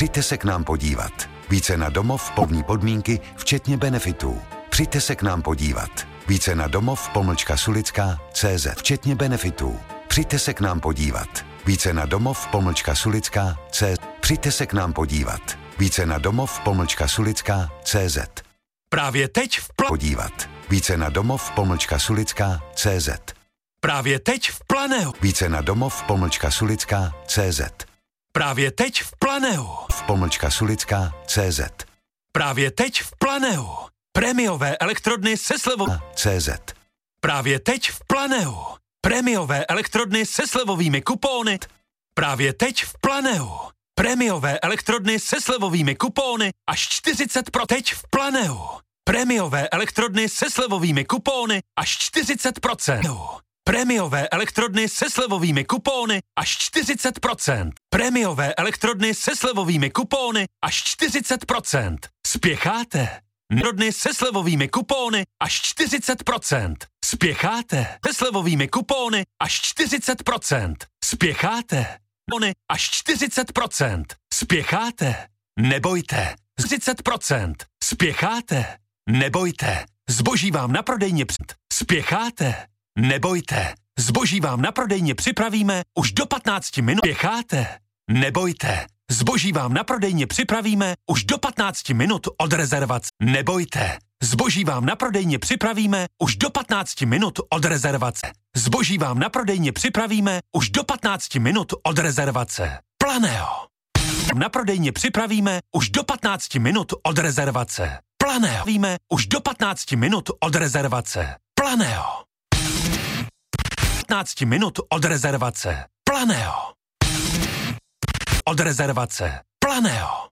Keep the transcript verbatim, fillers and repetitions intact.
Přijďte se k nám podívat. Více na domov, povní podmínky, včetně benefitů. Přijďte se k nám podívat. Více na domov, pomlčka sulická, C Z, včetně benefitů. Přijďte se k nám podívat. Více na domov, pomlčka sulická, C Z. Přijďte se k nám podívat. Více na domov, pomlčka sulická, C Z. Právě teď v pla... Podívat. Více na domov, pomlčka sulická, C Z. Právě teď v Planeu. Více na domov, pomlčka sulická, C Z. Právě teď v Planeu. V pomlčka sulická, C Z. Právě teď v Planeu. Prémiové elektrodny se slevou... C Z. Právě teď v Planeu. Prémiové elektrodny se slevovými kupóny. Právě teď v Planeu. Prémiové elektrodny se slevovými kupóny až čtyřicet procent. Teď v Planeu. Prémiové elektrodny se slevovými kupóny až čtyřicet procent. Prémiové elektrodny se slevovými kupóny až čtyřicet procent. Prémiové elektrodny se slevovými kupóny až čtyřicet procent. Spěcháte? Elektrodny se slevovými kupóny až čtyřicet procent. Spěcháte? Se slevovými kupóny až čtyřicet procent. Spěcháte? Kupóny až čtyřicet procent. Spěcháte? Nebojte. čtyřicet procent. Spěcháte? Nebojte. Zboží vám na prodejně před. Spěcháte? Nebojte. Zboží vám na prodejně připravíme už do patnácti minut. Spěcháte? Nebojte. Zboží vám na prodejně připravíme už do patnácti minut od rezervace. Nebojte. Zboží vám na prodejně připravíme už do patnácti minut od rezervace. Zboží vám na prodejně připravíme už do patnácti minut od rezervace. Planeo. Na prodejně připravíme už do patnácti minut od rezervace. Planeo. Víme už do patnácti minut od rezervace. Planeo. patnácti minut od rezervace. Planeo. Od rezervace. Planeo.